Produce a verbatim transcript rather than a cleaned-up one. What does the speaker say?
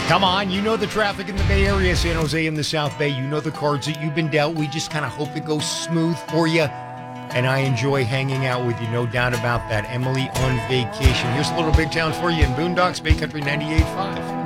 Come on, you know the traffic in the Bay Area, San Jose and the South Bay. You know the cards that you've been dealt. We just kind of hope it goes smooth for you. And I enjoy hanging out with you, no doubt about that. Emily on vacation. Here's a little Big Town for you in Boondocks, Bay Country ninety-eight point five.